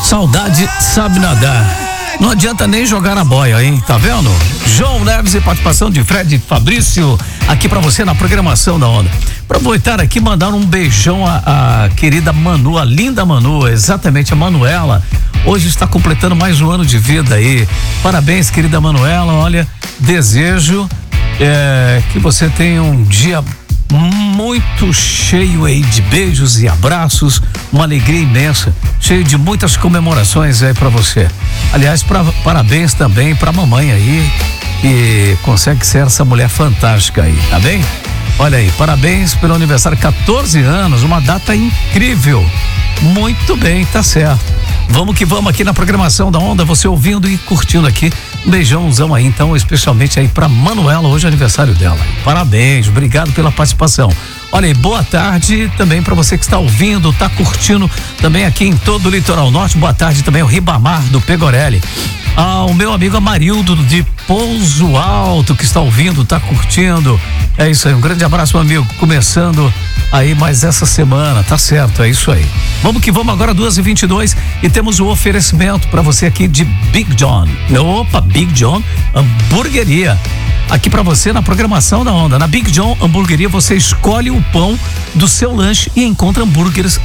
Saudade sabe nadar. Não adianta nem jogar na boia, hein? Tá vendo? João Neves e participação de Fred Fabrício aqui pra você na programação da Onda. Pra aproveitar aqui, mandar um beijão a querida Manu, a linda Manu, exatamente, a Manuela. Hoje está completando mais um ano de vida aí. Parabéns, querida Manuela. Olha, desejo que você tenha um dia muito cheio aí de beijos e abraços, uma alegria imensa, cheio de muitas comemorações aí pra você. Aliás, parabéns também pra mamãe aí, que consegue ser essa mulher fantástica aí, tá bem? Olha aí, parabéns pelo aniversário, 14 anos, uma data incrível. Muito bem, tá certo. Vamos que vamos aqui na programação da Onda, você ouvindo e curtindo aqui. Um beijãozão aí, então, especialmente aí pra Manuela, hoje é aniversário dela. Parabéns, obrigado pela participação. Olha aí, boa tarde também pra você que está ouvindo, tá curtindo também aqui em todo o Litoral Norte. Boa tarde também ao Ribamar do Pegorelli. O meu amigo Amarildo de Pouso Alto que está ouvindo, tá curtindo. É isso aí, um grande abraço, meu amigo. Começando aí mais essa semana, tá certo, é isso aí. Vamos que vamos agora, 2h22, e temos o oferecimento para você aqui de Big John. Opa, Big John Hamburgueria. Aqui para você na programação da Onda. Na Big John Hamburgueria você escolhe o pão do seu lanche e encontra hambúrgueres